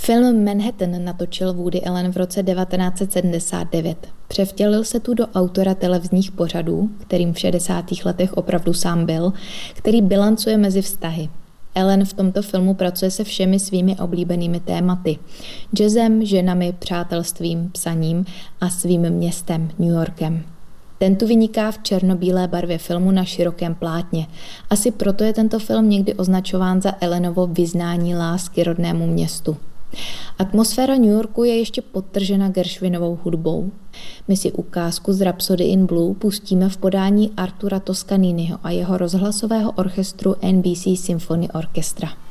Film Manhattan natočil Woody Allen v roce 1979. Převtělil se tu do autora televizních pořadů, kterým v 60. letech opravdu sám byl, který bilancuje mezi vztahy. Allen v tomto filmu pracuje se všemi svými oblíbenými tématy. Jazzem, ženami, přátelstvím, psaním a svým městem, New Yorkem. Ten tu vyniká v černobílé barvě filmu na širokém plátně. Asi proto je tento film někdy označován za Allenovo vyznání lásky rodnému městu. Atmosféra New Yorku je ještě podtržena Gershwinovou hudbou. My si ukázku z Rhapsody in Blue pustíme v podání Artura Toscaniniho a jeho rozhlasového orchestru NBC Symphony Orchestra.